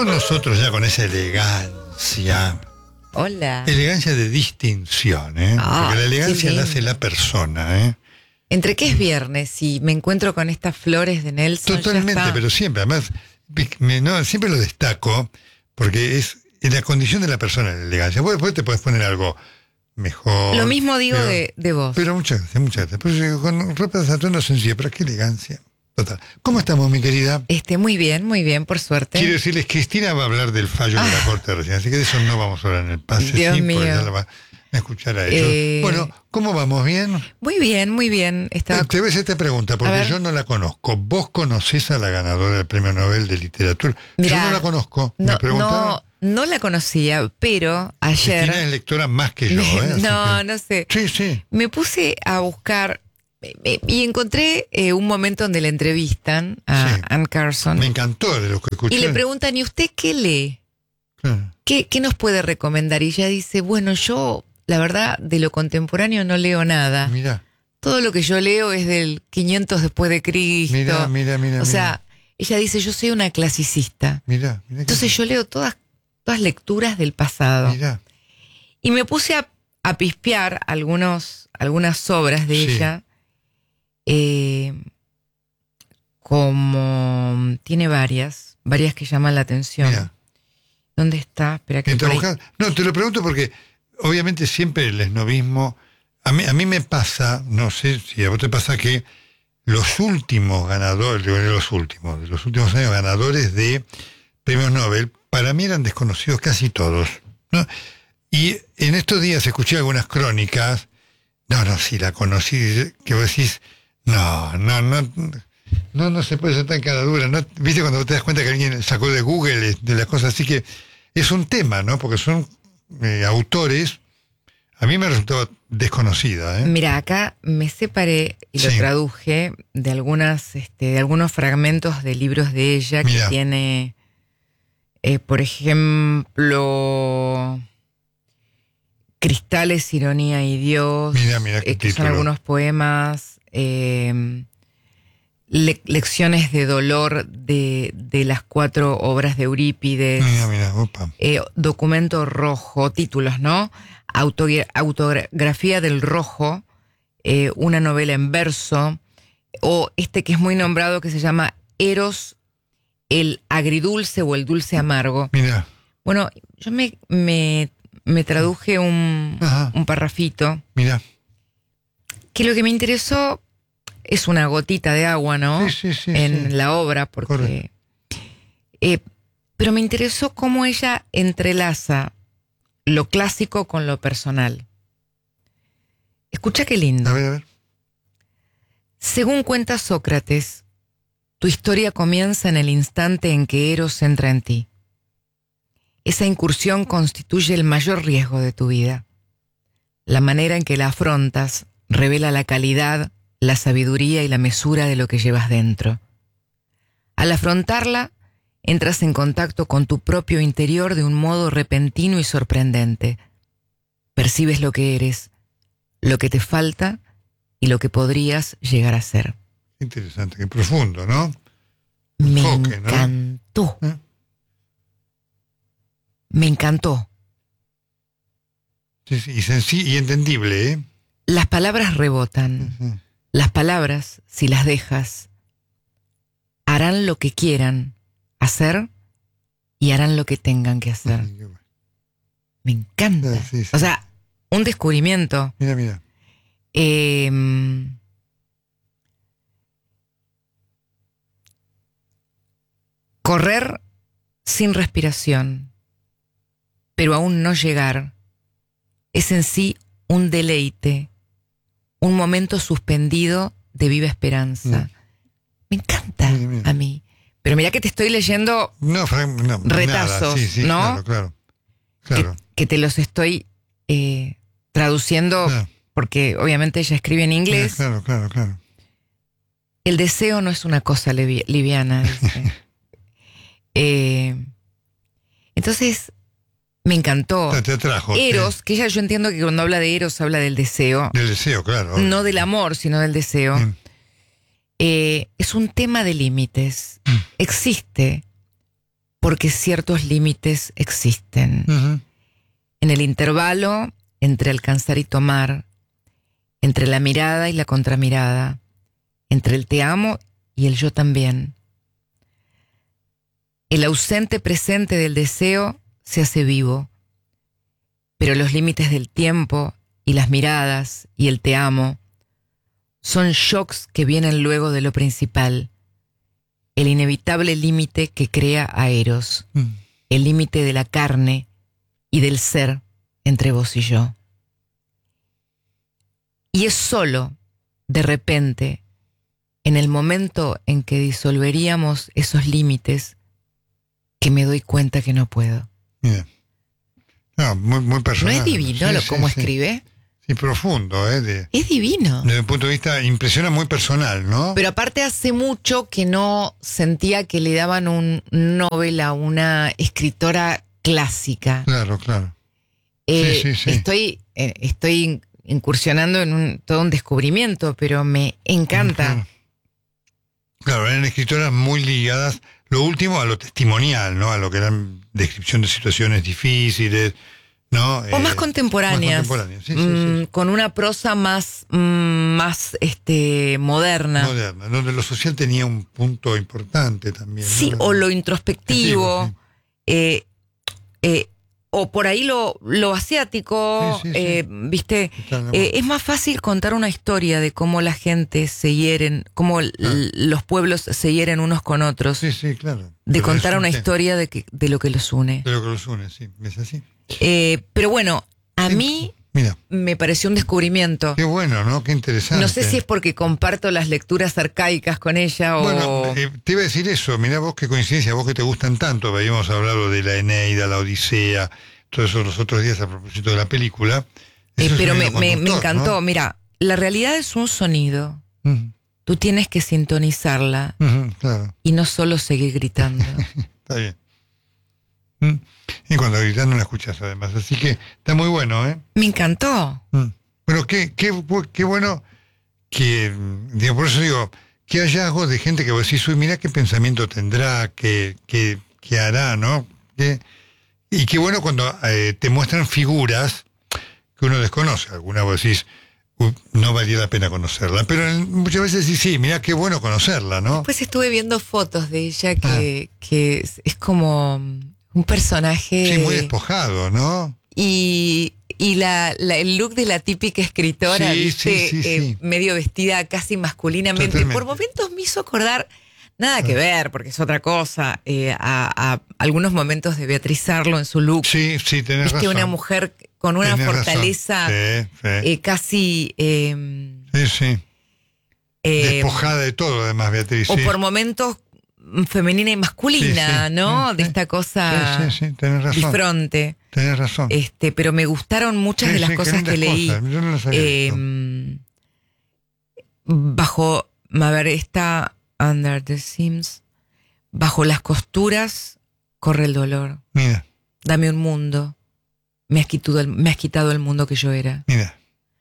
con nosotros ya con esa elegancia. Hola. Elegancia de distinción, ¿eh? Porque la elegancia la hace la persona, ¿eh? Entre que es viernes y me encuentro con estas flores de Nelson. Totalmente, pero siempre, además, siempre lo destaco, porque es en la condición de la persona la elegancia. Vos después te podés poner algo mejor. Lo mismo digo pero, de vos. Pero muchas gracias. Pues, con ropa de atuendo sencilla, pero qué elegancia. Total. ¿Cómo estamos, mi querida? Muy bien, por suerte. Quiero decirles, Cristina va a hablar del fallo de la Corte recién, así que de eso no vamos a hablar en el pase. Dios mío. Porque ya la va a escuchar a ellos. Bueno, ¿cómo vamos? ¿Bien? Muy bien. Te voy a hacer esta pregunta, porque yo no la conozco. ¿Vos conocés a la ganadora del Premio Nobel de Literatura? Mirá, yo no la conozco. Me preguntaron. No la conocía, pero ayer... Cristina es lectora más que yo, ¿eh? No sé. Sí. Me puse a buscar... Y encontré un momento donde le entrevistan a Anne Carson. Me encantó de lo que escuché. Y le preguntan, ¿y usted qué lee? Claro. ¿Qué nos puede recomendar? Y ella dice, bueno, yo, la verdad, de lo contemporáneo no leo nada. Mira. Todo lo que yo leo es del 500 después de Cristo. Mira. O sea, ella dice, yo soy una clasicista. Mira. Entonces yo leo todas lecturas del pasado. Mira. Y me puse a pispear algunas obras de ella. Como tiene varias que llaman la atención. Mira. ¿Dónde está? Espera que No, te lo pregunto porque obviamente siempre el esnovismo, a mí me pasa, no sé si a vos te pasa, que los últimos ganadores, de los últimos años ganadores de premios Nobel, para mí eran desconocidos casi todos, ¿no? Y en estos días escuché algunas crónicas, sí la conocí, que vos decís, no se puede ser tan cara dura, ¿no? ¿Viste cuando te das cuenta que alguien sacó de Google de las cosas? Así que es un tema, ¿no? Porque son autores, a mí me resultaba desconocida, ¿eh? Mira, acá me separé y lo traduje de algunos fragmentos de libros de ella que tiene, por ejemplo, Cristales, Ironía y Dios. Mira qué que son título. algunos poemas, lecciones de dolor de las 4 obras de Eurípides. Mira, opa. Documento rojo, títulos, ¿no? Autografía del rojo, una novela en verso, o que es muy nombrado, que se llama Eros, el agridulce o el dulce amargo. Mira. Bueno, yo me traduje un parrafito. Mira. Que lo que me interesó es una gotita de agua, ¿no? Sí. En la obra, porque... pero me interesó cómo ella entrelaza lo clásico con lo personal. Escucha qué lindo. A ver. Según cuenta Sócrates, tu historia comienza en el instante en que Eros entra en ti. Esa incursión constituye el mayor riesgo de tu vida. La manera en que la afrontas revela la calidad, la sabiduría y la mesura de lo que llevas dentro. Al afrontarla, entras en contacto con tu propio interior de un modo repentino y sorprendente. Percibes lo que eres, lo que te falta y lo que podrías llegar a ser. Interesante, qué profundo, ¿no? Me Enfoque, encantó. ¿no? Me encantó. Sí, y entendible, ¿eh? Las palabras rebotan. Uh-huh. Las palabras, si las dejas, harán lo que quieran hacer y harán lo que tengan que hacer. Uh-huh. Me encanta. Sí. O sea, un descubrimiento. Mira. Correr sin respiración, pero aún no llegar, es en sí un deleite, un momento suspendido de viva esperanza. Me encanta a mí. Pero mira que te estoy leyendo retazos, nada. Sí, claro. Que te los estoy traduciendo, porque obviamente ella escribe en inglés. Claro. El deseo no es una cosa liviana, dice. Entonces me encantó. Te atrajo. Eros, que yo entiendo que cuando habla de Eros habla del deseo. Del deseo, claro. No del amor, sino del deseo. Es un tema de límites. Existe porque ciertos límites existen. Ujú. En el intervalo entre alcanzar y tomar, entre la mirada y la contramirada, entre el te amo y el yo también. El ausente presente del deseo se hace vivo, pero los límites del tiempo y las miradas y el te amo son shocks que vienen luego de lo principal, el inevitable límite que crea a Eros, el límite de la carne y del ser entre vos y yo. Y es solo, de repente, en el momento en que disolveríamos esos límites, que me doy cuenta que no puedo. Bien. No, muy personal. ¿No es divino cómo escribe? Sí, profundo, Es divino. Desde un punto de vista, impresiona muy personal, ¿no? Pero aparte hace mucho que no sentía que le daban un Nobel a una escritora clásica. Claro. Sí. Estoy incursionando en todo un descubrimiento, pero me encanta. Claro, eran escritoras muy ligadas, lo último, a lo testimonial, ¿no? A lo que eran descripción de situaciones difíciles, ¿no? O más contemporáneas. Sí. Con una prosa más moderna. Moderna, donde lo social tenía un punto importante también. Sí, ¿no? o lo introspectivo. Sí. O por ahí lo asiático, Sí. ¿viste? Es más fácil contar una historia de cómo la gente se hieren, cómo los pueblos se hieren unos con otros. Sí, claro. De contar una historia de lo que los une. De lo que los une, sí, es así. Pero bueno, a mí Mira, me pareció un descubrimiento. qué bueno, ¿no? Qué interesante. No sé si es porque comparto las lecturas arcaicas con ella o... Bueno, te iba a decir eso, mirá vos qué coincidencia, vos que te gustan tanto, habíamos hablado de la Eneida, la Odisea, todo eso los otros días a propósito de la película. Eso pero es un me hilo conductor, encantó, ¿no? Mira, la realidad es un sonido, Ujú, tú tienes que sintonizarla claro, y no solo seguir gritando. está bien. Y cuando gritas no la escuchas además, así que está muy bueno, ¿eh? Me encantó. Pero qué bueno que, digo, por eso digo, qué hallazgo de gente que vos decís, uy, mira qué pensamiento tendrá, qué hará, ¿no? Y qué bueno cuando te muestran figuras que uno desconoce. Alguna vos decís, uy, no valía la pena conocerla, pero muchas veces sí, mira qué bueno conocerla, ¿no? Pues estuve viendo fotos de ella que es como un personaje... Sí, muy despojado, ¿no? Y el look de la típica escritora, Sí, ¿viste? sí. Medio vestida casi masculinamente. Totalmente. Por momentos me hizo acordar, nada que ver, porque es otra cosa, a algunos momentos de Beatriz Arlo en su look. Sí, tenés razón. Una mujer con una Tenés fortaleza razón. Sí. casi... Sí. Despojada de todo, además, Beatriz. O sí. por momentos femenina y masculina, Sí, ¿no? sí. De esta cosa Sí, tenés razón. bifronte. Tenés razón. Pero me gustaron muchas de las cosas que leí. Cosas. Yo no las había visto. Bajo, a ver, está Under the Seams. Bajo las costuras corre el dolor. Mira. Dame un mundo. Me has quitado el mundo que yo era. Mira.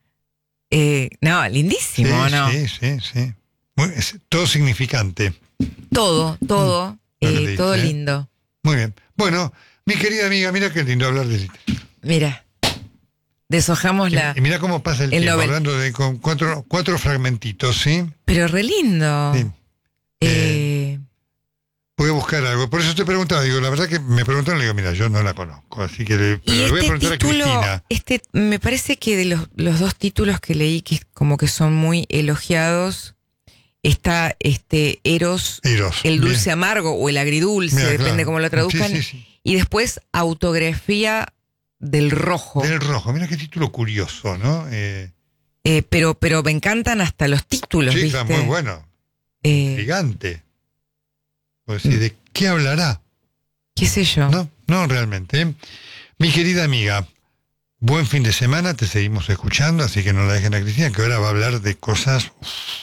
No, lindísimo, ¿no? Sí. Es todo significante. Todo, todo dice, lindo. Muy bien. Bueno, mi querida amiga, mira qué lindo hablar de literatura. Mira, deshojamos Y mira cómo pasa el tiempo, Nobel. hablando de con cuatro fragmentitos, ¿sí? Pero re lindo. Sí. Voy a buscar algo. Por eso te preguntaba, digo, la verdad que me preguntaron, le digo, mira, yo no la conozco, así que le voy a preguntar a Cristina. Me parece que de los dos títulos que leí, que como que son muy elogiados, está Eros, el dulce bien. amargo o el agridulce, Mira, depende claro. cómo lo traduzcan. Sí. Y después Autografía del Rojo. Del Rojo, mira qué título curioso, ¿no? Pero me encantan hasta los títulos, Sí, ¿viste? está muy bueno. Gigante. Pues, ¿de qué hablará? ¿Qué sé yo? No, realmente. Mi querida amiga, buen fin de semana, te seguimos escuchando, así que no la dejen a Cristina, que ahora va a hablar de cosas...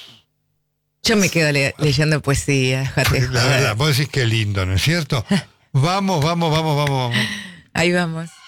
Yo me quedo leyendo poesía, déjate. La verdad, vos decís que lindo, ¿no es cierto? Vamos. Ahí vamos.